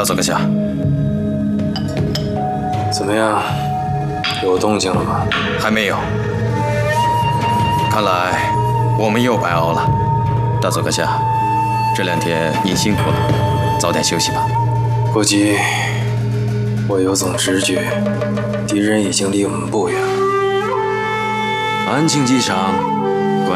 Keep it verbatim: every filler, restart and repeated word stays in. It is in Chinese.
佐阁下， 怎么样？有动静了吗？ 还没有。看来我们又白熬了。大佐阁下，这两天您辛苦了，早点休息吧。 不急，我有种直觉，敌人已经离我们不远了。安庆机场